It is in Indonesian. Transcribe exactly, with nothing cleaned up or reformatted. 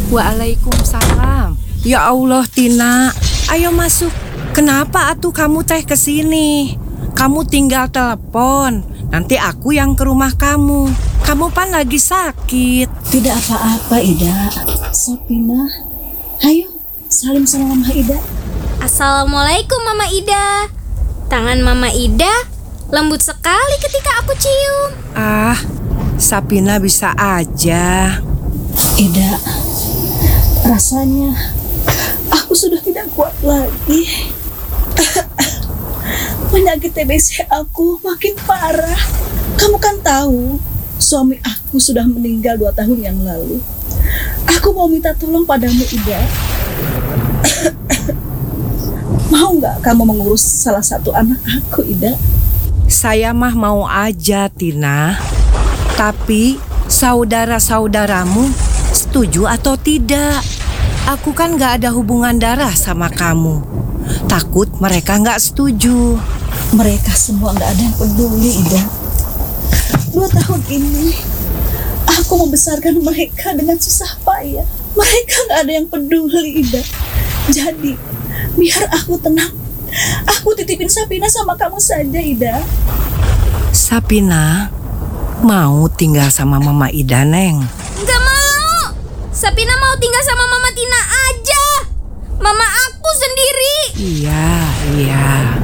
Waalaikumsalam. Ya Allah, Tina, ayo masuk. Kenapa atuh kamu teh kesini? Kamu tinggal telepon, nanti aku yang ke rumah kamu. Kamu pan lagi sakit. Tidak apa-apa, Ida. Sapina, ayo salim sama Mama Ida. Assalamualaikum Mama Ida. Tangan Mama Ida lembut sekali ketika aku cium. Ah, Sapina bisa aja. Ida, rasanya aku sudah tidak kuat lagi. Penyakit T B C aku makin parah. Kamu kan tahu, suami aku sudah meninggal dua tahun yang lalu. Aku mau minta tolong padamu, Ida. Mau nggak kamu mengurus salah satu anak aku, Ida? Saya mah mau aja, Tina. Tapi saudara-saudaramu setuju atau tidak? Aku kan gak ada hubungan darah sama kamu. Takut mereka gak setuju. Mereka semua gak ada yang peduli, Ida. Dua tahun ini aku membesarkan mereka dengan susah payah. Mereka gak ada yang peduli, Ida. Jadi biar aku tenang, aku titipin Sapina sama kamu saja, Ida. Sapina mau tinggal sama Mama Ida, Neng? Nggak mau. Sapina mau tinggal sama Mama Tina aja. Mama aku sendiri. Iya, iya.